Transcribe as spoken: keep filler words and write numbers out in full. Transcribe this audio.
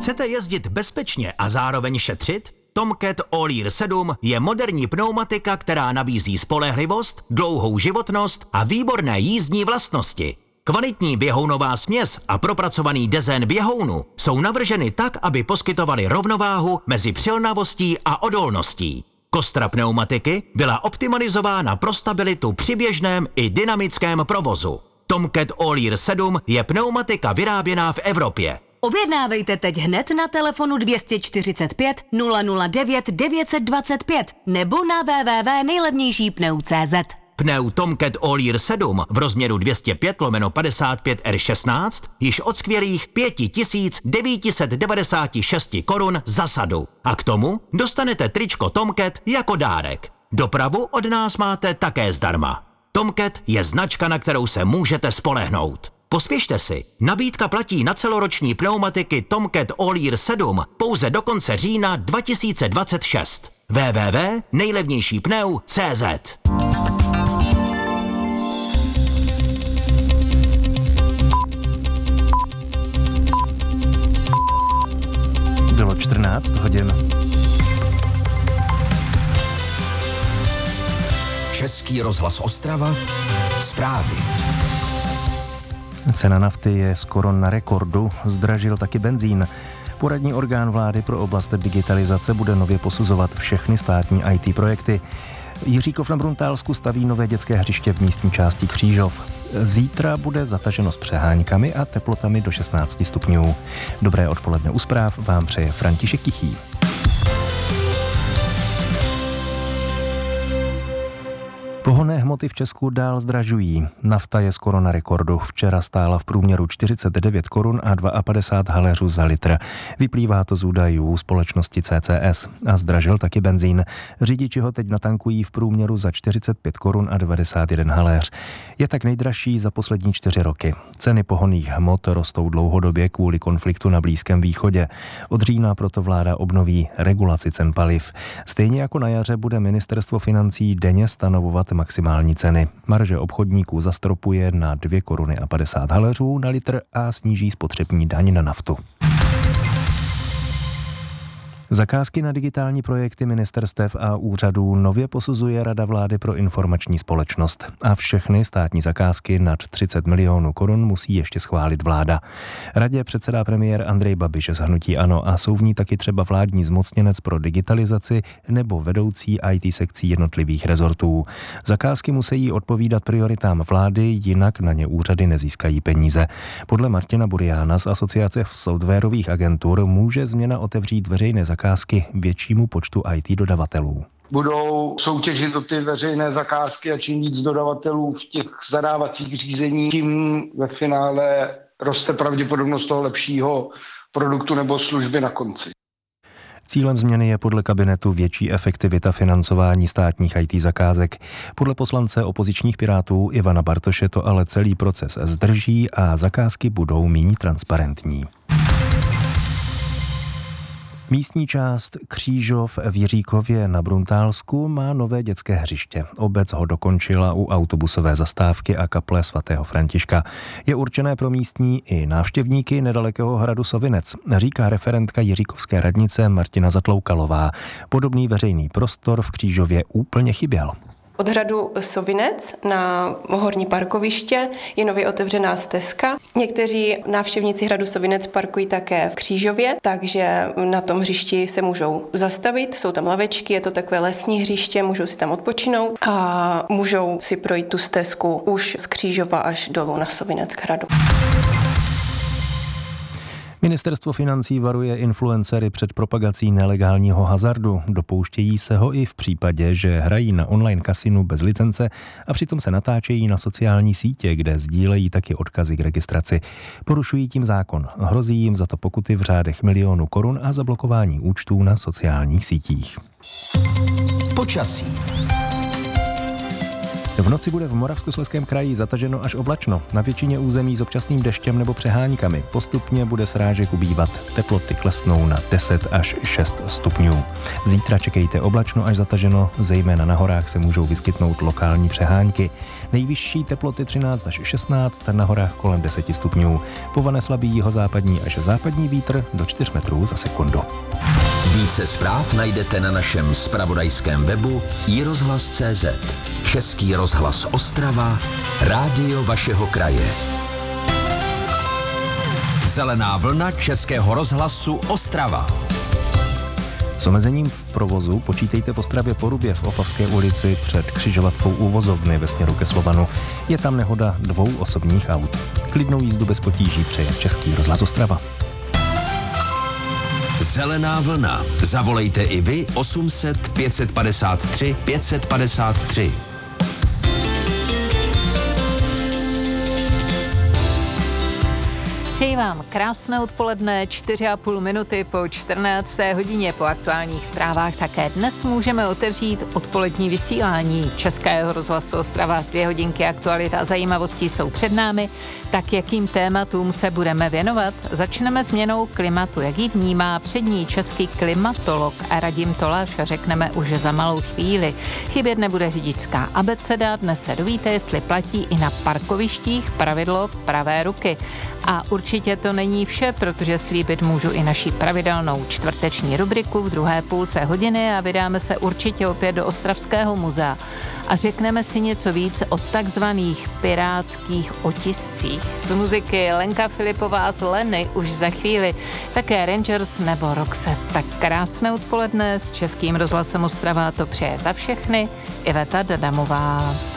Chcete jezdit bezpečně a zároveň šetřit? Tomcat All-Year sedm je moderní pneumatika, která nabízí spolehlivost, dlouhou životnost a výborné jízdní vlastnosti. Kvalitní běhounová směs a propracovaný dezén běhounu jsou navrženy tak, aby poskytovaly rovnováhu mezi přilnavostí a odolností. Kostra pneumatiky byla optimalizována pro stabilitu při běžném i dynamickém provozu. Tomcat All-Year sedm je pneumatika vyráběná v Evropě. Objednávejte teď hned na telefonu dvě stě čtyřicet pět nula nula devět devět set dvacet pět nebo na w w w tečka nejlevnější pneu tečka cé zet. Pneu Tomcat All-Year sedm v rozměru dvě stě pět lomeno padesát pět R šestnáct již od skvělých pět tisíc devět set devadesát šest korun za sadu. A k tomu dostanete tričko Tomcat jako dárek. Dopravu od nás máte také zdarma. Tomcat je značka, na kterou se můžete spolehnout. Pospěšte si, nabídka platí na celoroční pneumatiky Tomcat All-Year sedm pouze do konce října dva tisíce dvacet šest. w w w tečka nejlevnější pneu tečka cé zet. Bylo čtrnáct hodin. Český rozhlas Ostrava. Zprávy. Cena nafty je skoro na rekordu, zdražil taky benzín. Poradní orgán vlády pro oblast digitalizace bude nově posuzovat všechny státní í té projekty. Jiříkov na Bruntálsku staví nové dětské hřiště v místní části Křížov. Zítra bude zataženo s přeháňkami a teplotami do šestnáct stupňů. Dobré odpoledne u zpráv vám přeje František Tichý. Pohonné hmoty v Česku dál zdražují. Nafta je skoro na rekordu. Včera stála v průměru čtyřicet devět korun a padesát dva haléřů za litr. Vyplývá to z údajů společnosti C C S. A zdražil taky benzín. Řidiči ho teď natankují v průměru za čtyřicet pět korun a devadesát jeden haléř. Je tak nejdražší za poslední čtyři roky. Ceny pohonných hmot rostou dlouhodobě kvůli konfliktu na Blízkém východě. Od října proto vláda obnoví regulaci cen paliv. Stejně jako na jaře bude ministerstvo financí denně stanovovat maximální ceny. Marže obchodníků zastropuje na dvě koruny a padesát haléřů na litr a sníží spotřební daň na naftu. Zakázky na digitální projekty ministerstev a úřadů nově posuzuje Rada vlády pro informační společnost. A všechny státní zakázky nad třicet milionů korun musí ještě schválit vláda. Radě předsedá premiér Andrej Babiš z hnutí ANO a jsou v ní taky třeba vládní zmocněnec pro digitalizaci nebo vedoucí í té sekcí jednotlivých rezortů. Zakázky musí odpovídat prioritám vlády, jinak na ně úřady nezískají peníze. Podle Martina Buriana z Asociace softwarových agentur může změna otevřít veřejné zakázky zakázky většímu počtu í té dodavatelů. Budou soutěžit o ty veřejné zakázky a čím víc dodavatelů v těch zadávacích řízení, tím ve finále roste pravděpodobnost toho lepšího produktu nebo služby na konci. Cílem změny je podle kabinetu větší efektivita financování státních í té zakázek. Podle poslance opozičních Pirátů Ivana Bartoše to ale celý proces zdrží a zakázky budou méně transparentní. Místní část Křížov v Jiříkově na Bruntálsku má nové dětské hřiště. Obec ho dokončila u autobusové zastávky a kaple svatého Františka. Je určené pro místní i návštěvníky nedalekého hradu Sovinec, říká referentka jiříkovské radnice Martina Zatloukalová. Podobný veřejný prostor v Křížově úplně chyběl. Od hradu Sovinec na horní parkoviště je nově otevřená stezka. Někteří návštěvníci hradu Sovinec parkují také v Křížově, takže na tom hřišti se můžou zastavit. Jsou tam lavečky, je to takové lesní hřiště, můžou si tam odpočinout a můžou si projít tu stezku už z Křížova až dolů na Sovinec k hradu. Ministerstvo financí varuje influencery před propagací nelegálního hazardu. Dopouštějí se ho i v případě, že hrají na online kasinu bez licence a přitom se natáčejí na sociální sítě, kde sdílejí taky odkazy k registraci. Porušují tím zákon. Hrozí jim za to pokuty v řádech milionů korun a zablokování účtů na sociálních sítích. Počasí. V noci bude v Moravskoslezském kraji zataženo až oblačno, na většině území s občasným deštěm nebo přeháňkami. Postupně bude srážek ubývat. Teploty klesnou na deset až šest stupňů. Zítra čekejte oblačno až zataženo, zejména na horách se můžou vyskytnout lokální přeháňky. Nejvyšší teploty třináct až šestnáct, na horách kolem deset stupňů. Povane slabý jihozápadní až západní vítr do čtyř metrů za sekundu. Více zpráv najdete na našem zpravodajském webu i rozhlas tečka cé zet. Český rozhlas Ostrava, rádio vašeho kraje. Zelená vlna Českého rozhlasu Ostrava. S omezením v provozu počítejte v Ostravě Porubě v Opavské ulici před křižovatkou uvozovny ve směru ke Slovanu. Je tam nehoda dvou osobních aut. Klidnou jízdu bez potíží přeje Český rozhlas Ostrava. Zelená vlna. Zavolejte i vy osm set pět padesát tři pět padesát tři. Přeji vám krásné odpoledne, čtyři a půl minuty po čtrnácté hodině. Po aktuálních zprávách také dnes můžeme otevřít odpolední vysílání Českého rozhlasu Ostrava. Dvě hodinky aktualit a zajímavostí jsou před námi. Tak jakým tématům se budeme věnovat? Začneme změnou klimatu. Jak ji vnímá přední český klimatolog Radim Toláš, řekneme už za malou chvíli. Chybět nebude řidičská abeceda. Dnes se dovíte, jestli platí i na parkovištích pravidlo pravé ruky. A určitě to není vše, protože slíbit můžu i naší pravidelnou čtvrteční rubriku v druhé půlce hodiny a vydáme se určitě opět do Ostravského muzea a řekneme si něco víc o takzvaných pirátských otiscích. Z muziky Lenka Filipová z Leny už za chvíli, také Rangers nebo Roxette. Tak krásné odpoledne s Českým rozhlasem Ostrava to přeje za všechny Iveta Dadamová.